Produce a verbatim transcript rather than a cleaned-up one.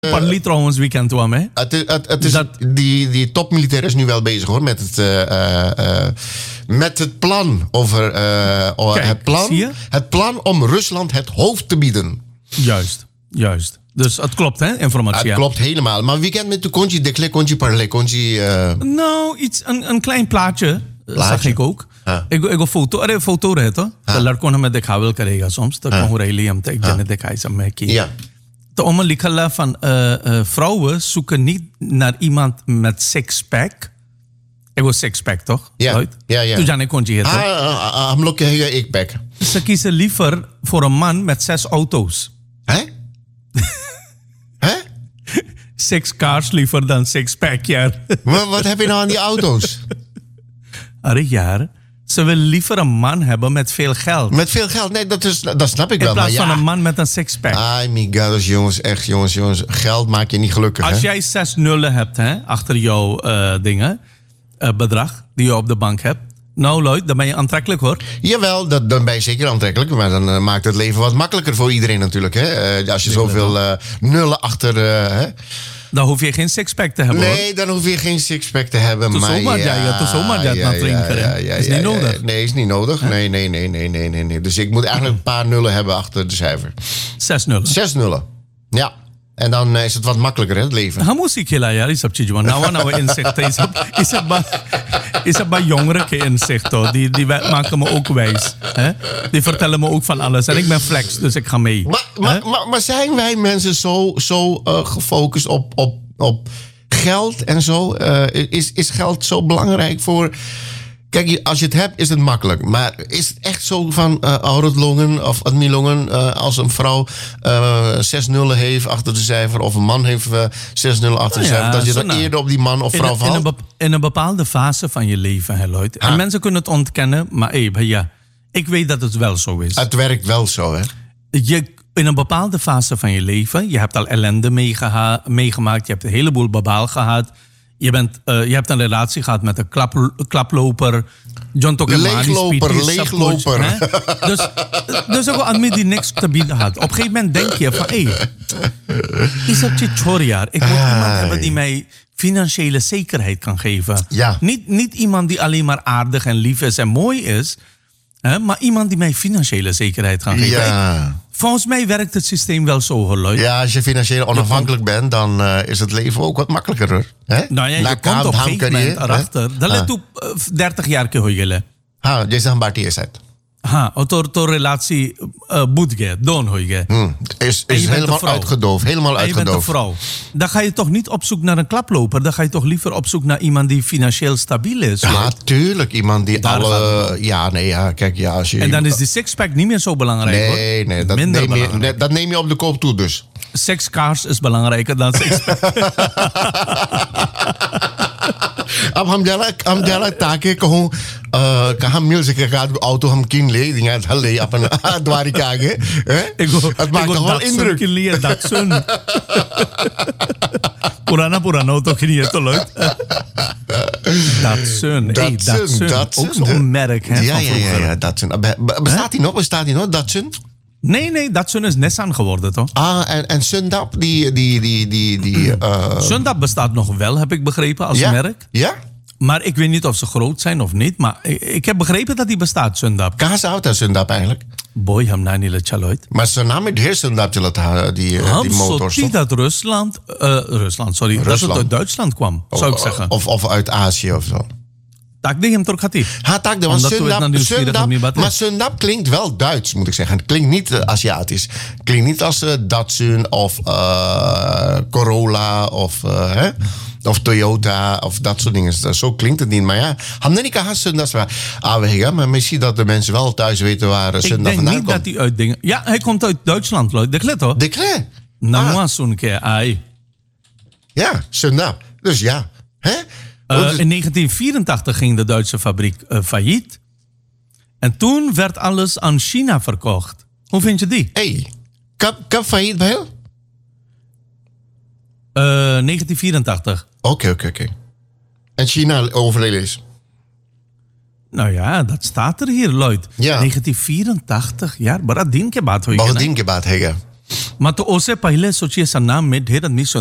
Parli trouwens weekend kwam, hè? Het, is- het, het is, Dat- die, die topmilitair is nu wel bezig hoor met het, uh, uh, uh, met het plan over uh, oh, Kijk, het, plan, zie je? het plan om Rusland het hoofd te bieden. Juist, juist. Dus het klopt, hè, informatie. Het ja. klopt helemaal. Maar weekend met de konji, de kle konji parle konji. Uh, Nou, iets, een, een klein plaatje, eh, Plaatje? zag ik ook. हाँ. एगो एगो फोटो अरे फोटो रहे तो तो लड़कों ने मैं दिखावल करेगा soms तो कहूँ रही हम तो एक जने दिखाई सब मैं की ja. तो om लिखला van uh, uh, vrouwen zoeken niet naar iemand met six-pack. Ik wil six-pack toch? Ja, Right? ja, ja. Toen zijn ik het Ah, ah, ah, हम लोग कहेगा एक pack. Ze kiezen liever voor een man met zes auto's. Hè? Hè? Six cars liever dan six-pack, ja. Wat, wat heb je nou aan die auto's? Arie jaar. Ze willen liever een man hebben met veel geld. Met veel geld? Nee, dat, is, dat snap ik In wel. Maar plaats ja. van een man met een six-pack. Ai, my god, jongens, echt, jongens, jongens. Geld maakt je niet gelukkig, Als hè? jij zes nullen hebt hè, achter jouw uh, dingen, uh, bedrag die je op de bank hebt. Nou, Lloyd, dan ben je aantrekkelijk hoor. Jawel, dat, dan ben je zeker aantrekkelijk. Maar dan uh, maakt het leven wat makkelijker voor iedereen natuurlijk, hè? Uh, als je zoveel uh, nullen achter... Uh, hè? Dan hoef je geen sixpack te hebben hoor. Nee, dan hoef je geen sixpack te hebben. Tot maar zomaar ja, jij, tot zomaar jij het ja, naar drinken, ja, hè? ja, ja, Is ja, niet ja, nodig. ja. Nee, is niet nodig. Nee, nee, nee, nee, nee, nee, nee. Dus ik moet eigenlijk een paar nullen hebben achter de cijfer. Zes nullen. Zes nullen. Ja. En dan uh, is het wat makkelijker, hè, het leven. हम उसी खिला यार ये सब चीज़ में नवा नवा inzicht is सब is सब बा is सब bij jongeren के inzicht hoor die die wij- maken me ook wijs hè die vertellen me ook van alles en ik ben flex dus ik ga mee. Maar, maar, maar, maar zijn wij mensen zo, zo uh, gefocust op, op, op geld en zo? Uh, is, is geld zo belangrijk voor... Kijk, als je het hebt, is het makkelijk. Maar is het echt zo van uh, Aurelongen of Admilongen... Uh, als een vrouw uh, zes nullen heeft achter de cijfer... of een man heeft uh, zes nullen achter de Nou ja, cijfer... dat je zo dan nou. eerder op die man of In, vrouw een- in, valt? een bep- in een bepaalde fase van je leven hè Lloyd. En Ah. mensen kunnen het ontkennen maar hey, ja ik weet dat het wel zo is. Het werkt wel zo, hè? Je, in een bepaalde fase van je leven, je hebt al ellende meegeha- meegemaakt, je hebt een heleboel babaal gehad. Je, bent, uh, je hebt een relatie gehad met een klap, klaploper. John Tokemani Leegloper, speelt hier leegloper. support, hè? Dus, dus ook aan die niks te bieden had. Op een gegeven moment denk je van, hé, hey, is dat je chorjaar? Ik moet iemand hebben die mij financiële zekerheid kan geven. Ja. Niet, niet iemand die alleen maar aardig en lief is en mooi is, hè? Maar iemand die mij financiële zekerheid kan geven. Ja. Ik- Volgens mij werkt het systeem wel zo, hoor, Lloyd. Ja, als je financieel onafhankelijk bent... dan uh, is het leven ook wat makkelijker, hoor. Hè? Nou ja, je Na komt kaam, op een ham gegeven kariye, moment hè? erachter. Dat Ah. let op uh, dertig jaar ke hoy gele. हाँ जैसे हम बाटी है शायद Ha, o to, to relatie uh, boet ge, don hoy ge. Hmm. is, En je is bent een helemaal vrouw. uitgedoofd. Helemaal En je bent een uitgedoofd. vrouw. Dan ga je toch niet op zoek naar een klaploper. Dan ga je toch liever op zoek naar iemand die financieel stabiel is. Ja, Lloyd. tuurlijk. Iemand die Daar gaat alle... het Ja, nee, ja. Kijk, ja, als je... En dan is die sixpack niet meer zo belangrijk, hoor. Nee, nee. Dat Minder neem, je, belangrijk. nee, dat neem je op de koop toe dus. Six cars is belangrijker dan sixpack. अब हम जरा हम जरा ताकि कहूँ कहाँ मिल सकेगा auto हम किन ले दिया धल ले अपन द्वारी के आगे हैं? Ik wil, Het ik maakt wil toch wel Datsun indruk. knieën, Datsun. Purana Purana auto knieën, toch leuk? Datsun, hey, Datsun, Datsun. Datsun, Ook zo'n merk hè, Ja, van ja, ja, vroeger. ja, Datsun. Be- be- Bestaat die nog? Bestaat die nog, Datsun? Nee, nee, Datsun is Nissan geworden, toch? Ah, en, en Sundap, die... die, die, die, die uh, Sundap bestaat nog wel, heb ik begrepen, als ja? merk. Ja? Maar ik weet niet of ze groot zijn of niet. Maar ik, ik heb begrepen dat die bestaat, Sundap. Kहाँ से होता है Sundap eigenlijk? Boy, हम ना नहीं लच्छा लोइत. Maar zijn naam is heel Sundap चला था, die, uh, Ham die motors. sotie toch? dat Rusland, uh, Rusland, sorry, dat het Rusland. uit Duitsland kwam, zou ik zeggen. Of, of uit Azië of zo. Tak die hem toch gaat hij. Ha, tak, want Omdat we het Sundap, naar nieuwsgierig Sundap, om niet wat is. maar Sundap klinkt wel Duits, moet ik zeggen. Het klinkt niet uh, Aziatisch. Het klinkt niet als uh, Datsun of uh, Corolla of, uh, hè? of Toyota of dat soort dingen. Zo klinkt het niet. Maar ja, hamden niet gehad Sundap. Ah, maar misschien dat de mensen wel thuis weten waar uh, Ik Sundap denk vandaan niet komt. dat hij uit dingen... Ja, hij komt uit Duitsland, Lloyd. De klet, hoor. De Kle. Nou, Ah, zo'n keer, ai. ja, Sundap. Dus ja. Hè? Uh, in negentien vierentachtig ging de Duitse fabriek uh, failliet. En toen werd alles aan China verkocht. Hoe vind je die? Hey, kap, kap failliet bij heel? Uh, negentien vierentachtig. Oké, oké, oké. En China overleden is. Nou ja, dat staat er hier, Lloyd. Ja. negentien vierentachtig, ja, maar dat ding ke baat hoor je. बहुत दिन के बाद है क्या? Maar to ose paile sochi sa naam में ढेर आदमी